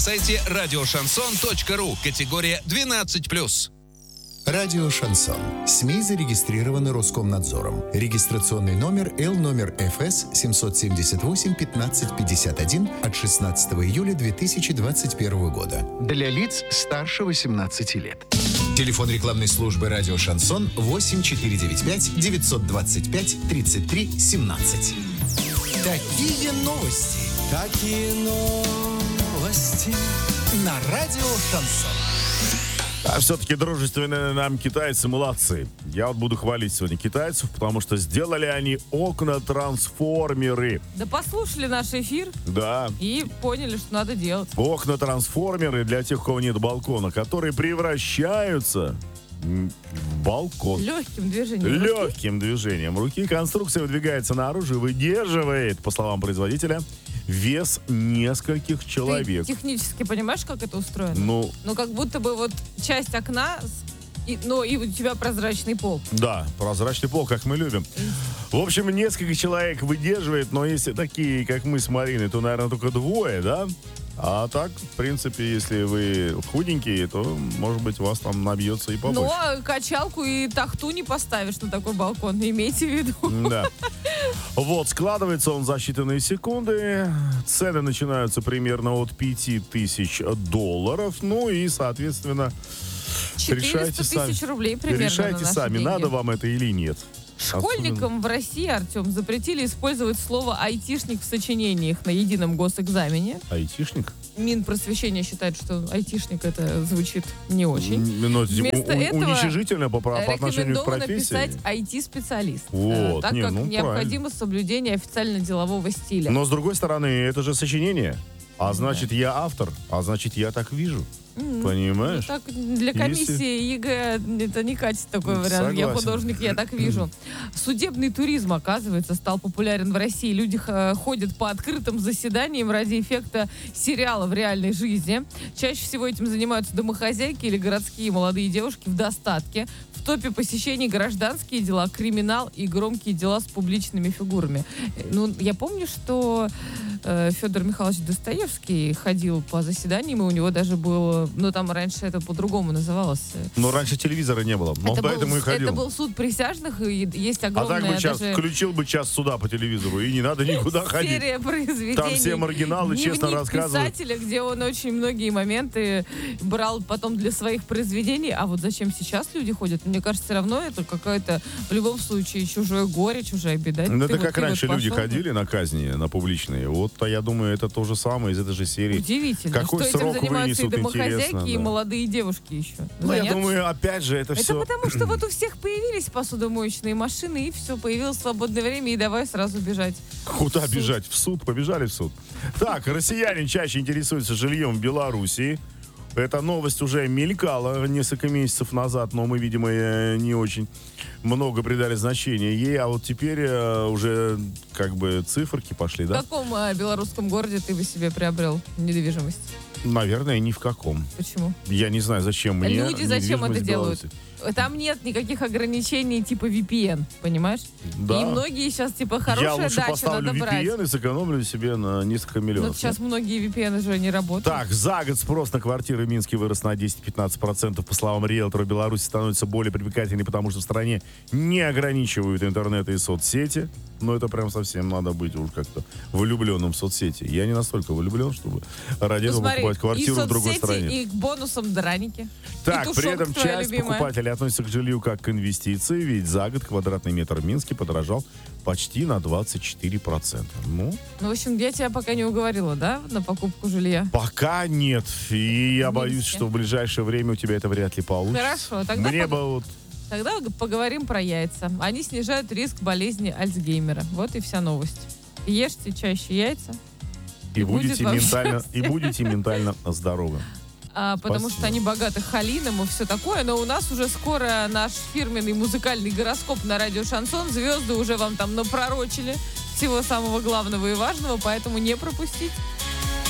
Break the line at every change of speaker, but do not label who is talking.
сайте радиошансон.ру. Категория 12+.
Радио «Шансон». СМИ зарегистрированы Роскомнадзором. Регистрационный номер Л ФС 778-1551 от 16 июля 2021 года. Для лиц старше 18 лет. Телефон рекламной службы «Радио Шансон» 8495-925-33-17. Такие новости.
Такие новости.
На Радио Шансон.
А все-таки дружественные нам китайцы молодцы. Я вот буду хвалить сегодня китайцев, потому что сделали они окна-трансформеры.
Да послушали наш эфир.
Да.
И поняли, что надо делать.
Окна-трансформеры для тех, у кого нет балкона, которые превращаются в балкон.
Легким движением руки.
Легким движением руки. Конструкция выдвигается наружу и выдерживает, по словам производителя, вес нескольких человек.
Ты технически понимаешь, как это устроено?
Ну,
как будто бы вот часть окна, но и у тебя прозрачный пол.
Да, прозрачный пол, как мы любим. В общем, несколько человек выдерживает, но если такие, как мы с Мариной, то, наверное, только двое, да? А так, в принципе, если вы худенькие, то, может быть, у вас там набьется и побольше.
Но качалку и тахту не поставишь на такой балкон, имейте в виду.
Да. Вот, складывается он за считанные секунды. Цены начинаются примерно от $5000. Ну и, соответственно,
400 тысяч рублей примерно.
Решайте сами,
деньги.
надо вам это или нет.
Школьникам в России, Артем, запретили использовать слово «айтишник» в сочинениях на едином госэкзамене.
Айтишник?
Минпросвещение считает, что айтишник это звучит не очень.
Вместо этого уничижительно по отношению к профессии.
Написать IT-специалист.
Вот,
так как необходимо соблюдение официально-делового стиля.
Но, с другой стороны, это же сочинение. А значит, я автор. А значит, я так вижу. Понимаешь?
Так для комиссии ЕГЭ это не катит такой вариант.
Согласен.
Я художник, я так вижу. Судебный туризм, оказывается, стал популярен в России. Люди ходят по открытым заседаниям ради эффекта сериала в реальной жизни. Чаще всего этим занимаются домохозяйки или городские молодые девушки в достатке. В топе посещений гражданские дела, криминал и громкие дела с публичными фигурами. Ну, я помню, что Федор Михайлович Достоевский ходил по заседаниям, и у него даже был, ну там раньше это по-другому называлось.
Но раньше телевизора не было, он поэтому и ходил.
Это был суд присяжных, и есть огромная...
А так бы сейчас
даже...
включил бы час суда по телевизору, и не надо никуда ходить.
Серия произведений.
Там все маргиналы честно рассказывают.
Писателя, где он очень многие моменты брал потом для своих произведений. А вот зачем сейчас люди ходят? Мне кажется, все равно это какое-то, в любом случае, чужое горе, чужая беда.
Ну, это как раньше люди ходили на казни, на публичные. Вот, я думаю, это то же самое из этой же серии.
Удивительно,
какой
что
срок
этим занимаются и
вынесут,
домохозяйки,
интересно,
и молодые девушки еще.
Ну, я думаю, опять же, это все...
Это потому, что вот у всех появились посудомоечные машины, и все, появилось свободное время, и давай сразу бежать.
Куда бежать? В суд? Побежали в суд. Так, россияне чаще интересуются жильем в Белоруссии. Эта новость уже мелькала несколько месяцев назад, но мы, видимо, не очень много придали значения ей. А вот теперь уже как бы циферки пошли, да?
В каком белорусском городе ты бы себе приобрел недвижимость?
Наверное, ни в каком.
Почему?
Я не знаю, зачем мне
люди зачем это
недвижимость в
делают?
Беларуси.
Там нет никаких ограничений типа VPN, понимаешь?
Да.
И многие сейчас типа
Я
хорошая
лучше
дача
поставлю
надо брать.
VPN и сэкономлю себе на несколько миллионов.
Но сейчас многие VPN уже не работают.
Так, за год спрос на квартиры в Минске вырос на 10-15%. По словам риэлтора, Беларусь становится более привлекательной, потому что в стране не ограничивают интернет и соцсети. Но это прям совсем надо быть уж как-то влюбленным в соцсети. Я не настолько влюблен, чтобы ради этого покупать квартиру в другой стране.
И к бонусам драники.
Так, при этом часть покупателей относится к жилью как к инвестиции, ведь за год квадратный метр в Минске подорожал почти на 24%. Ну,
в общем, я тебя пока не уговорила, да, на покупку жилья?
Пока нет. И я боюсь, что в ближайшее время у тебя это вряд ли получится.
Хорошо, тогда
Мне бы вот...
Тогда поговорим про яйца. Они снижают риск болезни Альцгеймера. Вот и вся новость. Ешьте чаще яйца.
И будете ментально здоровы.
Потому что они богаты холином и все такое. Но у нас уже скоро наш фирменный музыкальный гороскоп на радио Шансон. Звезды уже вам там напророчили всего самого главного и важного, поэтому не пропустить.